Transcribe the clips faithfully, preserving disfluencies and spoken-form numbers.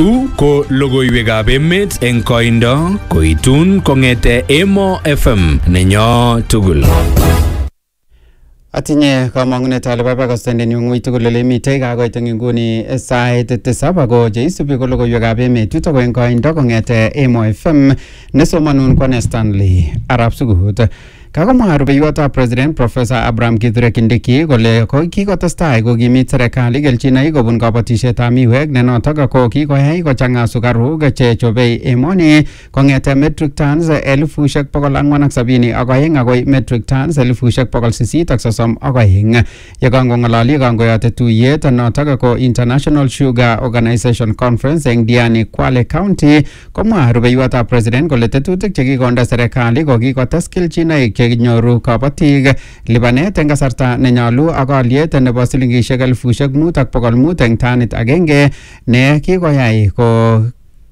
Chu ko logoiwekab emet eng koindo koitun kongete Emo F M nenyo tugul. Atinye kamangunet ale babakastanden yung ngui tugul ole mitei kakoit eng nguni sait tisab ako cheisubi ko logoiwekab emet yutok ko eng koindo kongete Emo F M nesomanun ko Stanley Arab Sugut. Kakomwa rubeiwotab President Professor Abraham Kithure Kindiki kole kikotestai kokimit serikali kelchinoik kobun kabatishetab miwek ne notok ko kikoyai kochang'a sukaruk chechobei emoni kong'ete metric tons elifushek bokol ang'wan ak sabini ak oeng akoi metric tons elifushek bokol sisit ak sosom ak oeng. Yekangong'ololi kangoyote tuyet notok ko International Sugar Organization Conference eng Diani, Kwale County, komwa rubeiwotab President kole tetutik chekikonde serikali ko kikotes kelchinoik kenyoru kabatik lipanet eng kasarta nenyolu ak alyet nebo silingishek elfushek mut ak bokol mut eng tanit agenge ne kikoyai ko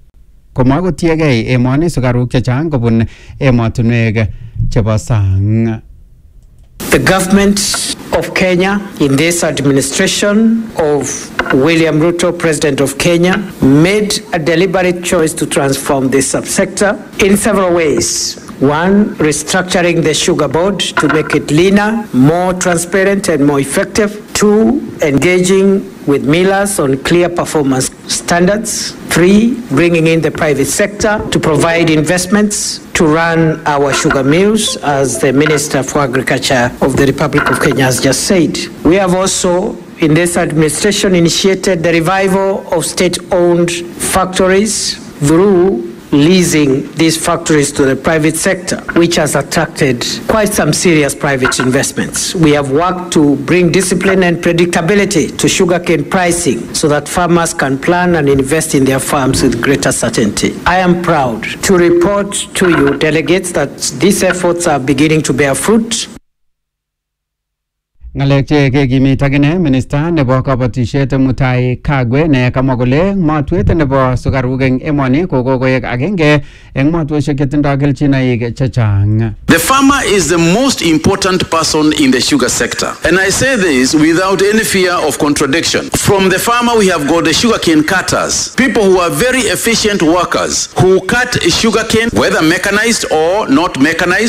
komakotiegei emoni sukaruk chechang kobun emotunwek chebo sang. The government of Kenya, in this administration of William Ruto, President of Kenya, made a deliberate choice to transform this subsector in several ways. One, restructuring the sugar board to make it leaner, more transparent and more effective. Two, engaging with millers on clear performance standards. Three, bringing in the private sector to provide investments to run our sugar mills, as the Minister for Agriculture of the Republic of Kenya has just said. We have also, in this administration, initiated the revival of state-owned factories through leasing these factories to the private sector, which has attracted quite some serious private investments. We have worked to bring discipline and predictability to sugarcane pricing so that farmers can plan and invest in their farms with greater certainty. I am proud to report to you, delegates, that these efforts are beginning to bear fruit. Ngalek che kekimit akine Minister nebo kabatishet Mutai Kagwe ne kamwa kole matwet nebo sukaruk eng emoni ko kokoek agenge eng matweshek chetindoi kelchinoik chechang. The farmer is the most important person in the sugar sector, and I say this without any fear of contradiction. From the farmer we have got the sugarcane cutters, people who are very efficient workers who cut sugarcane, whether mechanized or not mechanized.